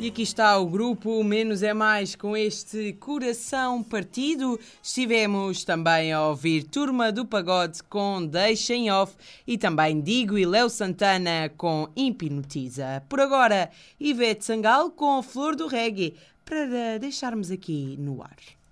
E aqui está o grupo Menos é Mais com este coração partido. Estivemos também a ouvir Turma do Pagode com Deixem Off e também Digo e Léo Santana com Hipnotiza. Por agora, Ivete Sangalo com Flor do Reggae para deixarmos aqui no ar.